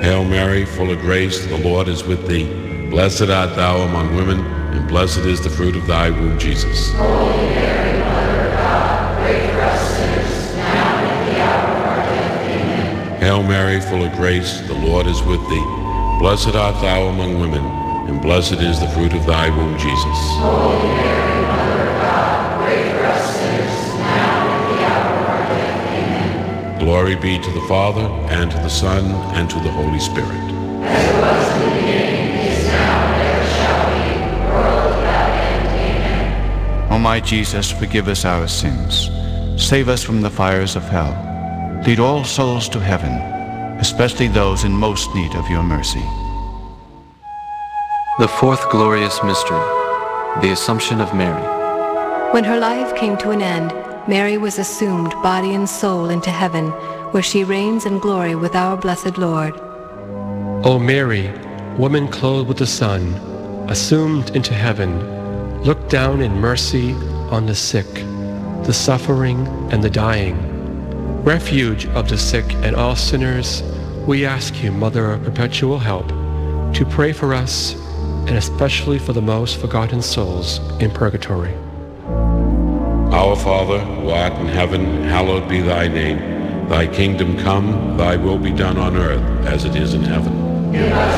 Hail Mary, full of grace, the Lord is with thee. Blessed art thou among women, and blessed is the fruit of thy womb, Jesus. Holy Mary, Mother of God, pray for us sinners, now and at the hour of our death. Amen. Hail Mary, full of grace, the Lord is with thee. Blessed art thou among women, and blessed is the fruit of thy womb, Jesus. Holy Mary, Mother of God, pray for us sinners, now and at the hour of our death. Amen. Glory be to the Father, and to the Son, and to the Holy Spirit. As it was in the beginning, is now, and ever shall be, world without end. Amen. O my Jesus, forgive us our sins. Save us from the fires of hell. Lead all souls to heaven, especially those in most need of your mercy. The fourth glorious mystery, the Assumption of Mary. When her life came to an end, Mary was assumed body and soul into heaven, where she reigns in glory with our blessed Lord. O Mary, woman clothed with the sun, assumed into heaven, look down in mercy on the sick, the suffering, and the dying. Refuge of the sick and all sinners, we ask you, Mother of Perpetual Help, to pray for us, and especially for the most forgotten souls in purgatory. Our Father, who art in heaven, hallowed be thy name. Thy kingdom come, thy will be done on earth as it is in heaven. Give us